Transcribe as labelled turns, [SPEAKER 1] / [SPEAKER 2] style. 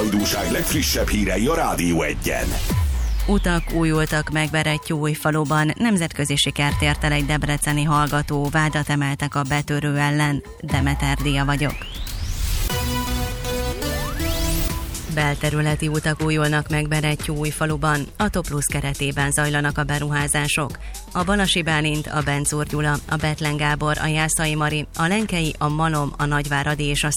[SPEAKER 1] Hajdúság legfrissebb hírei a Rádió Egyen.
[SPEAKER 2] Utak újultak meg Berettyóújfaluban, nemzetközi sikert ért el egy debreceni hallgató, vádat emeltek a betörő ellen. Demeter Dia vagyok. Belterületi utak újulnak meg Berettyóújfaluban, a Toplus keretében zajlanak a beruházások. A Balasi Bálint, a Bencúr Gyula, a Bethlen Gábor, a Jászai Mari, a Lenkei, a Malom, a Nagyváradi és a